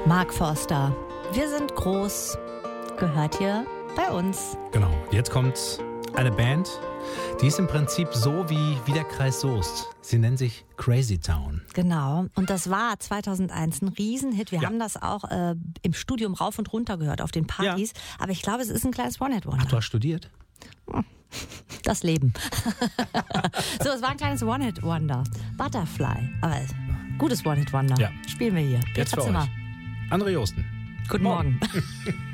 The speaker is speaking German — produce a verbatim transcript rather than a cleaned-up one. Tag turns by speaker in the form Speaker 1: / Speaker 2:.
Speaker 1: Mark Forster. Wir sind groß. Gehört hier bei uns.
Speaker 2: Genau. Jetzt kommt eine Band, die ist im Prinzip so wie, wie der Kreis Soest. Sie nennen sich Crazy Town.
Speaker 1: Genau. Und das war zweitausendeins ein Riesenhit. Wir
Speaker 2: ja.
Speaker 1: haben das auch äh, im Studium rauf und runter gehört auf den Partys. Ja. Aber ich glaube, es ist ein kleines One-Hit-Wonder.
Speaker 2: Ach, du hast studiert?
Speaker 1: Das Leben. So, es war ein kleines One-Hit-Wonder. Butterfly. Aber gutes One-Hit-Wonder.
Speaker 2: Ja.
Speaker 1: Spielen wir hier.
Speaker 2: Jetzt für
Speaker 1: Zimmer.
Speaker 2: euch. André Osten.
Speaker 1: Guten Morgen. Morgen.